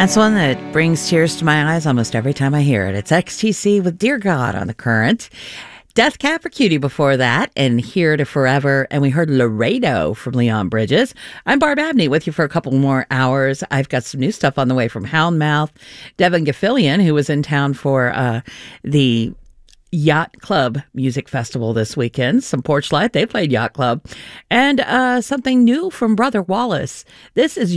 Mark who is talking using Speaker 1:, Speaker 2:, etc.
Speaker 1: That's one that brings tears to my eyes almost every time I hear it. It's XTC with Dear God on the Current. Death Cab for Cutie before that, and Here to Forever. And we heard Laredo from Leon Bridges. I'm Barb Abney with you for a couple more hours. I've got some new stuff on the way from Houndmouth. Devin Gaffilian, who was in town for the Yacht Club Music Festival this weekend. Some Porch Light, they played Yacht Club. And something new from Brother Wallace. This is